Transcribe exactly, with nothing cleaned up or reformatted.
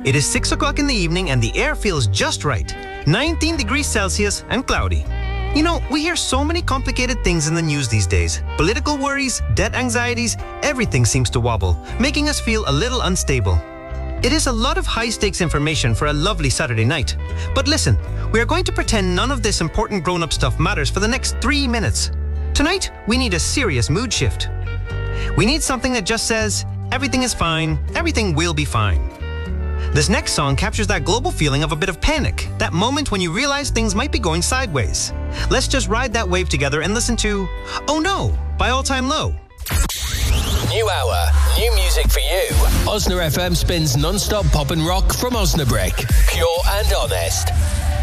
It is six o'clock in the evening and the air feels just right. nineteen degrees Celsius and cloudy. You know, we hear so many complicated things in the news these days. Political worries, debt anxieties, everything seems to wobble, making us feel a little unstable. It is a lot of high-stakes information for a lovely Saturday night. But listen, we are going to pretend none of this important grown-up stuff matters for the next three minutes. Tonight, we need a serious mood shift. We need something that just says, everything is fine, everything will be fine. This next song captures that global feeling of a bit of panic, that moment when you realize things might be going sideways. Let's just ride that wave together and listen to Oh No by All Time Low. New hour, new music for you. Osna F M spins non-stop pop and rock from Osnabrück. Pure and honest.